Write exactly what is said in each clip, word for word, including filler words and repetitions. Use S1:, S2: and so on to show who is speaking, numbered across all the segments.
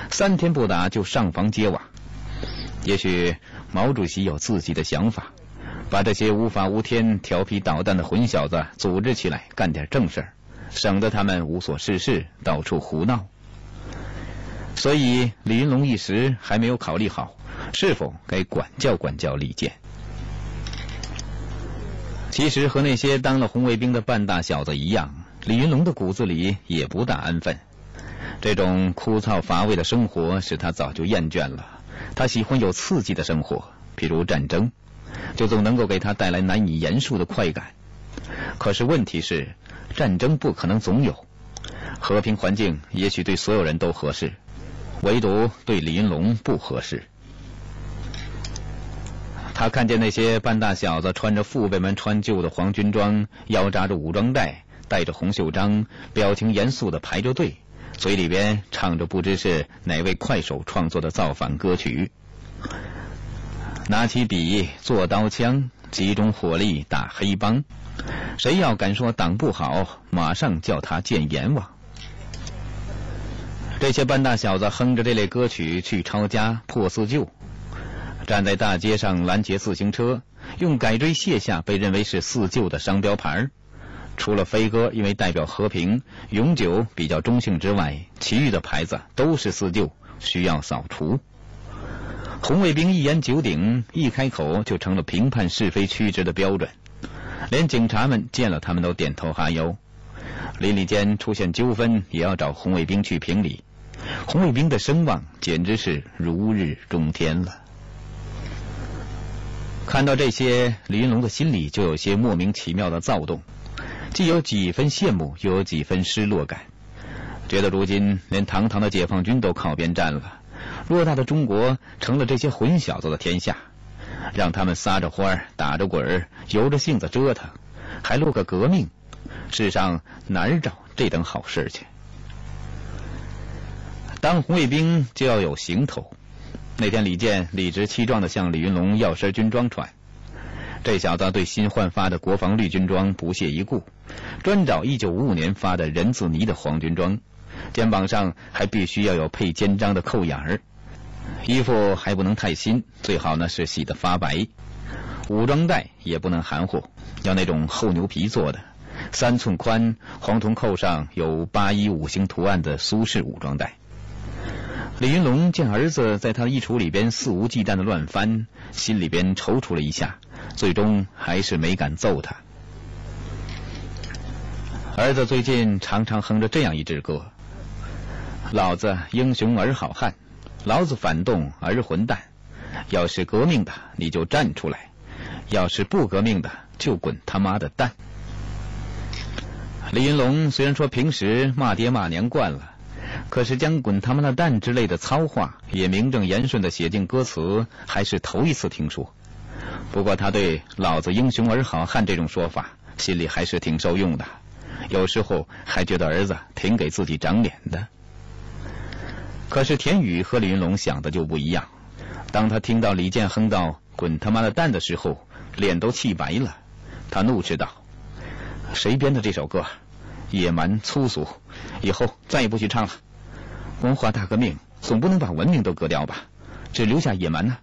S1: 三天不打就上房揭瓦。也许毛主席有自己的想法，把这些无法无天、调皮捣蛋的混小子组织起来干点正事儿，省得他们无所事事，到处胡闹。所以李云龙一时还没有考虑好是否该管教管教李健。其实和那些当了红卫兵的半大小子一样，李云龙的骨子里也不大安分。这种枯燥乏味的生活使他早就厌倦了，他喜欢有刺激的生活，譬如战争，就总能够给他带来难以言述的快感。可是问题是，战争不可能总有，和平环境也许对所有人都合适，唯独对李云龙不合适。他看见那些半大小子穿着父辈们穿旧的黄军装，腰扎着武装带，戴着红袖章，表情严肃地排着队，嘴里边唱着不知是哪位快手创作的造反歌曲。拿起笔做刀枪，集中火力打黑帮，谁要敢说党不好，马上叫他见阎王。这些半大小子哼着这类歌曲去抄家破四旧，站在大街上拦截自行车，用改锥卸下被认为是四旧的商标牌。除了飞鸽因为代表和平永久比较中性之外，其余的牌子都是四旧，需要扫除。红卫兵一言九鼎，一开口就成了评判是非曲直的标准，连警察们见了他们都点头哈腰。邻里间出现纠纷也要找红卫兵去评理，红卫兵的声望简直是如日中天了。看到这些，李云龙的心里就有些莫名其妙的躁动，既有几分羡慕，又有几分失落感，觉得如今连堂堂的解放军都靠边站了，偌大的中国成了这些混小子的天下，让他们撒着欢儿打着滚儿，由着性子折腾，还落个革命，世上哪儿找这等好事去？当红卫兵就要有行头。那天李健理直气壮地向李云龙要身军装穿，这小子对新换发的国防绿军装不屑一顾，专找一九五五年发的人字呢的黄军装，肩膀上还必须要有配肩章的扣眼儿，衣服还不能太新，最好呢是洗得发白，武装带也不能含糊，要那种厚牛皮做的，三寸宽，黄铜扣上有八一五星图案的苏式武装带。李云龙见儿子在他的衣橱里边肆无忌惮的乱翻，心里边踌躇了一下，最终还是没敢揍他。儿子最近常常哼着这样一支歌：老子英雄儿好汉，老子反动儿混蛋，要是革命的你就站出来，要是不革命的就滚他妈的蛋。李云龙虽然说平时骂爹骂娘惯了，可是将滚他妈的蛋之类的糙话也名正言顺地写进歌词，还是头一次听说。不过他对老子英雄儿好汉这种说法心里还是挺受用的，有时候还觉得儿子挺给自己长脸的。可是田宇和李云龙想的就不一样，当他听到李健哼到滚他妈的蛋的时候，脸都气白了。他怒斥道：谁编的这首歌？野蛮粗俗，以后再也不许唱了。文化大革命总不能把文明都革掉吧，只留下野蛮呢、啊。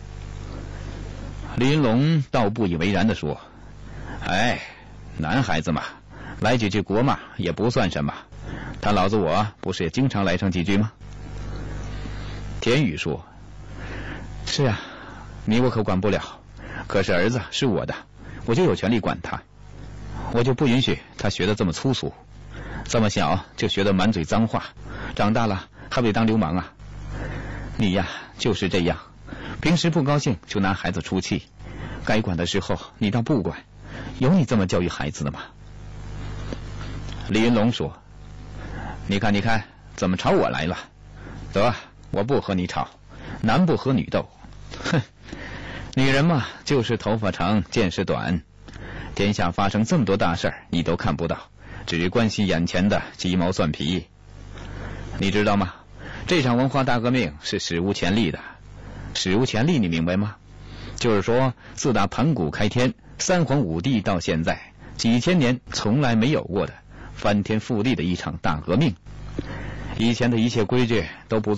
S1: 李云龙倒不以为然地说：哎，男孩子嘛，来几句国骂也不算什么，他老子我不是也经常来上几句吗？田宇说：是啊，你我可管不了，可是儿子是我的，我就有权利管他，我就不允许他学得这么粗俗，这么小就学得满嘴脏话，长大了还不得当流氓啊？你呀就是这样，平时不高兴就拿孩子出气，该管的时候你倒不管，有你这么教育孩子的吗？李云龙说：你看你看，怎么朝我来了？得，我不和你吵，男不和女斗。哼，女人嘛，就是头发长见识短，天下发生这么多大事儿你都看不到，只关心眼前的鸡毛蒜皮。你知道吗？这场文化大革命是史无前例的。史无前例你明白吗？就是说自打盘古开天三皇五帝到现在几千年从来没有过的翻天覆地的一场大革命，以前的一切规矩都不